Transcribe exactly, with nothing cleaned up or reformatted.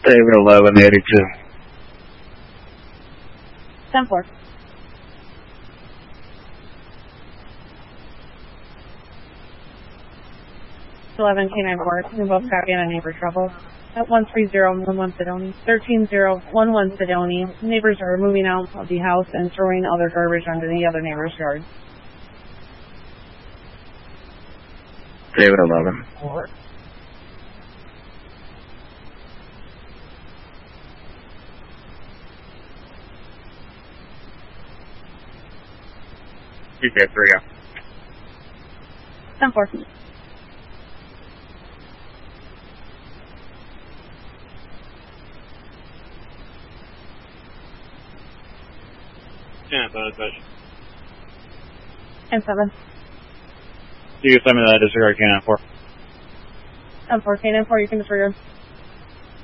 David eleven eighty-two. ten four. eleven K nine four. We both copy on a neighbor trouble. At one three zero one one Sedoni. thirteen zero one one Sedoni. Neighbors are moving out of the house and throwing other garbage onto the other neighbor's yard. David eleven. Four. T K three. ten four. Yeah, that's it. ten seven. You can send me that disregard K nine four. ten four K nine four, you can disregard.